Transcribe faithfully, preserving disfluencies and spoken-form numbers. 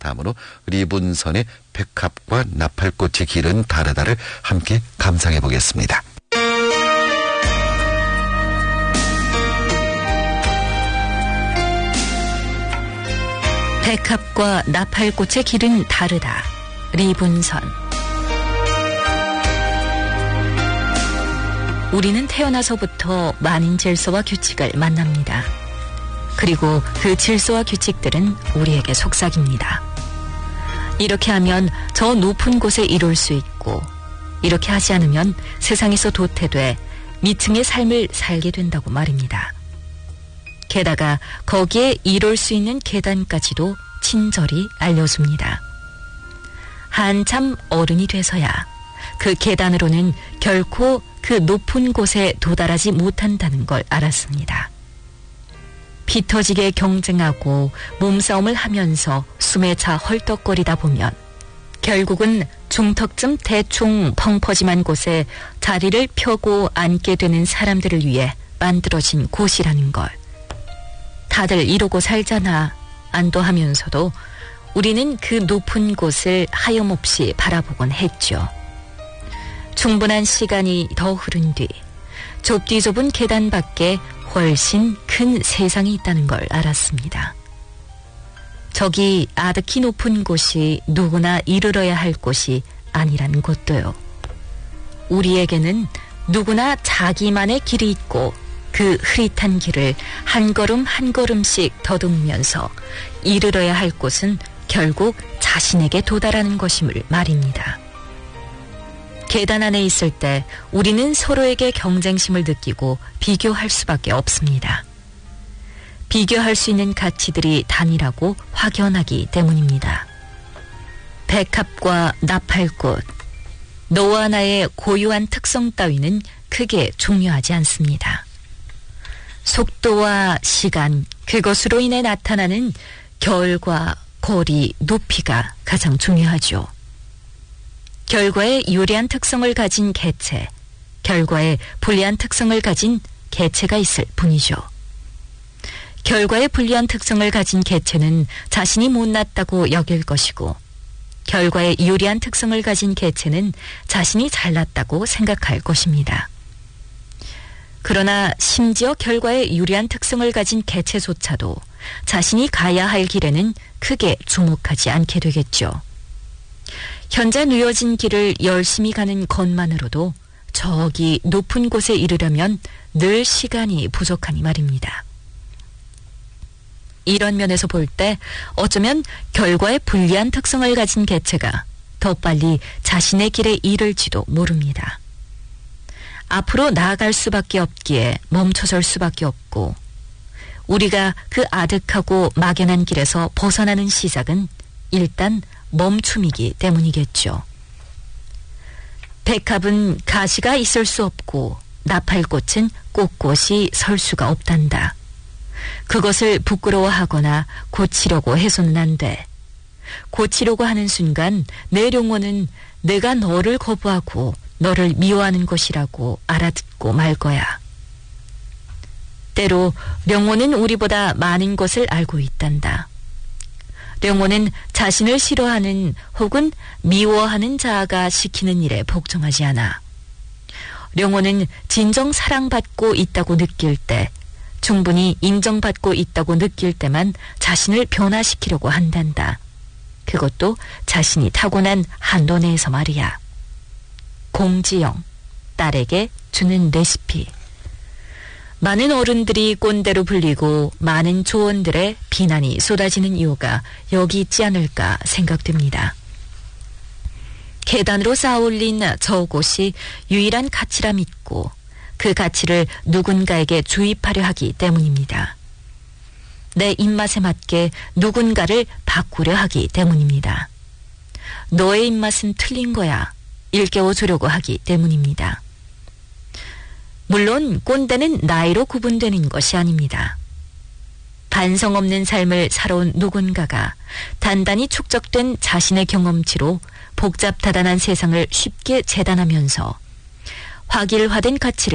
다음으로 리분선의 백합과 나팔꽃의 길은 다르다를 함께 감상해 보겠습니다. 백합과 나팔꽃의 길은 다르다. 리분선. 우리는 태어나서부터 많은 질서와 규칙을 만납니다. 그리고 그 질서와 규칙들은 우리에게 속삭입니다. 이렇게 하면 저 높은 곳에 이룰 수 있고, 이렇게 하지 않으면 세상에서 도태돼 미층의 삶을 살게 된다고 말입니다. 게다가 거기에 이룰 수 있는 계단까지도 친절히 알려줍니다. 한참 어른이 돼서야 그 계단으로는 결코 그 높은 곳에 도달하지 못한다는 걸 알았습니다. 피 터지게 경쟁하고 몸싸움을 하면서 숨에 차 헐떡거리다 보면 결국은 중턱쯤 대충 펑퍼짐한 곳에 자리를 펴고 앉게 되는 사람들을 위해 만들어진 곳이라는 걸. 다들 이러고 살잖아 안도하면서도 우리는 그 높은 곳을 하염없이 바라보곤 했죠. 충분한 시간이 더 흐른 뒤 좁디 좁은 계단 밖에 훨씬 큰 세상이 있다는 걸 알았습니다. 저기 아득히 높은 곳이 누구나 이르러야 할 곳이 아니라는 것도요. 우리에게는 누구나 자기만의 길이 있고 그 흐릿한 길을 한 걸음 한 걸음씩 더듬으면서 이르러야 할 곳은 결국 자신에게 도달하는 것임을 말입니다. 계단 안에 있을 때 우리는 서로에게 경쟁심을 느끼고 비교할 수밖에 없습니다. 비교할 수 있는 가치들이 단일하고 확연하기 때문입니다. 백합과 나팔꽃, 너와 나의 고유한 특성 따위는 크게 중요하지 않습니다. 속도와 시간, 그것으로 인해 나타나는 결과, 거리, 높이가 가장 중요하죠. 결과에 유리한 특성을 가진 개체, 결과에 불리한 특성을 가진 개체가 있을 뿐이죠. 결과에 불리한 특성을 가진 개체는 자신이 못났다고 여길 것이고, 결과에 유리한 특성을 가진 개체는 자신이 잘났다고 생각할 것입니다. 그러나 심지어 결과에 유리한 특성을 가진 개체조차도 자신이 가야 할 길에는 크게 주목하지 않게 되겠죠. 현재 누여진 길을 열심히 가는 것만으로도 저기 높은 곳에 이르려면 늘 시간이 부족하니 말입니다. 이런 면에서 볼 때 어쩌면 결과에 불리한 특성을 가진 개체가 더 빨리 자신의 길에 이를지도 모릅니다. 앞으로 나아갈 수밖에 없기에 멈춰설 수밖에 없고, 우리가 그 아득하고 막연한 길에서 벗어나는 시작은 일단 멈춤이기 때문이겠죠. 백합은 가시가 있을 수 없고 나팔꽃은 꼿꼿이 설 수가 없단다. 그것을 부끄러워하거나 고치려고 해서는 안 돼. 고치려고 하는 순간 내 영혼은 내가 너를 거부하고 너를 미워하는 것이라고 알아듣고 말 거야. 때로 영혼은 우리보다 많은 것을 알고 있단다. 영혼은 자신을 싫어하는 혹은 미워하는 자아가 시키는 일에 복종하지 않아. 영혼은 진정 사랑받고 있다고 느낄 때, 충분히 인정받고 있다고 느낄 때만 자신을 변화시키려고 한단다. 그것도 자신이 타고난 한도 내에서 말이야. 공지영, 딸에게 주는 레시피. 많은 어른들이 꼰대로 불리고 많은 조언들의 비난이 쏟아지는 이유가 여기 있지 않을까 생각됩니다. 계단으로 쌓아올린 저곳이 유일한 가치라 믿고 그 가치를 누군가에게 주입하려 하기 때문입니다. 내 입맛에 맞게 누군가를 바꾸려 하기 때문입니다. 너의 입맛은 틀린 거야 일깨워주려고 하기 때문입니다. 물론 꼰대는 나이로 구분되는 것이 아닙니다. 반성 없는 삶을 살아온 누군가가 단단히 축적된 자신의 경험치로 복잡다단한 세상을 쉽게 재단하면서 확일화된 가치를